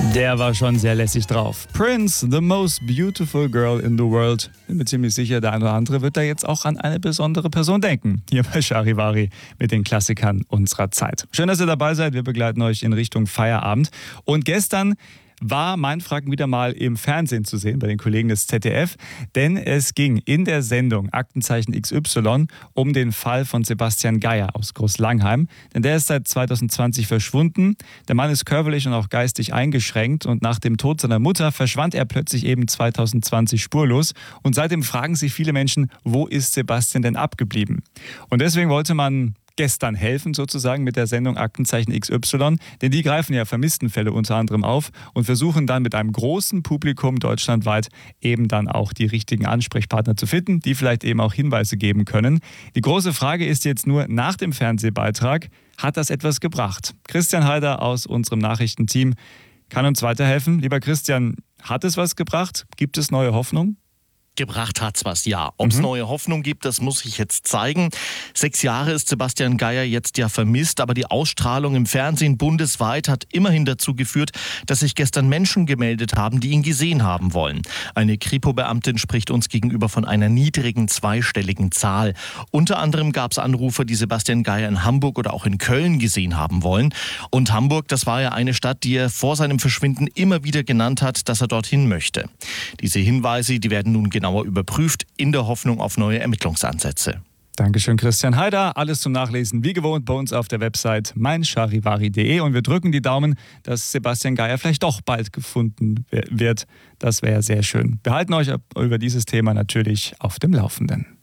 Der war schon sehr lässig drauf. Prince, the most beautiful girl in the world. Bin mir ziemlich sicher, der eine oder andere wird da jetzt auch an eine besondere Person denken. Hier bei Charivari mit den Klassikern unserer Zeit. Schön, dass ihr dabei seid. Wir begleiten euch in Richtung Feierabend. Und gestern war Mein Franken wieder mal im Fernsehen zu sehen bei den Kollegen des ZDF, denn es ging in der Sendung Aktenzeichen XY um den Fall von Sebastian Geier aus Großlangheim, denn der ist seit 2020 verschwunden. Der Mann ist körperlich und auch geistig eingeschränkt und nach dem Tod seiner Mutter verschwand er plötzlich eben 2020 spurlos und seitdem fragen sich viele Menschen, wo ist Sebastian denn abgeblieben? Und deswegen wollte man gestern helfen sozusagen mit der Sendung Aktenzeichen XY, denn die greifen ja Vermisstenfälle unter anderem auf und versuchen dann mit einem großen Publikum deutschlandweit eben dann auch die richtigen Ansprechpartner zu finden, die vielleicht eben auch Hinweise geben können. Die große Frage ist jetzt nur nach dem Fernsehbeitrag, hat das etwas gebracht? Christian Heider aus unserem Nachrichtenteam kann uns weiterhelfen. Lieber Christian, hat es was gebracht? Gibt es neue Hoffnung? Gebracht hat's was, ja. Ob es neue Hoffnung gibt, das muss ich jetzt zeigen. 6 Jahre ist Sebastian Geier jetzt ja vermisst, aber die Ausstrahlung im Fernsehen bundesweit hat immerhin dazu geführt, dass sich gestern Menschen gemeldet haben, die ihn gesehen haben wollen. Eine Kripo-Beamtin spricht uns gegenüber von einer niedrigen zweistelligen Zahl. Unter anderem gab es Anrufer, die Sebastian Geier in Hamburg oder auch in Köln gesehen haben wollen. Und Hamburg, das war ja eine Stadt, die er vor seinem Verschwinden immer wieder genannt hat, dass er dorthin möchte. Diese Hinweise, die werden nun genauer überprüft, in der Hoffnung auf neue Ermittlungsansätze. Dankeschön, Christian Heider. Alles zum Nachlesen wie gewohnt bei uns auf der Website meincharivari.de und wir drücken die Daumen, dass Sebastian Geier vielleicht doch bald gefunden wird. Das wäre sehr schön. Wir halten euch über dieses Thema natürlich auf dem Laufenden.